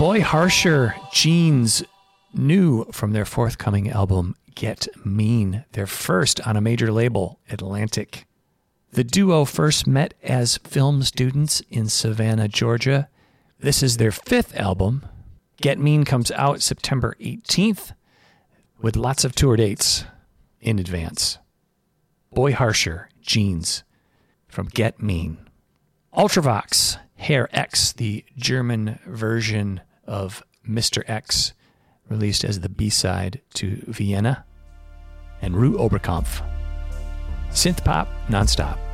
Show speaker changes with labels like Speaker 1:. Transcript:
Speaker 1: Boy Harsher Jeans, new from their forthcoming album, Get Mean, their first on a major label, Atlantic. The duo first met as film students in Savannah, Georgia. This is their fifth album. Get Mean comes out September 18th with lots of tour dates in advance. Boy Harsher Jeans from Get Mean. Ultravox, Herr X, the German version of Mr. X, released as the B-side to Vienna. And Rue Oberkampf. Synth pop nonstop.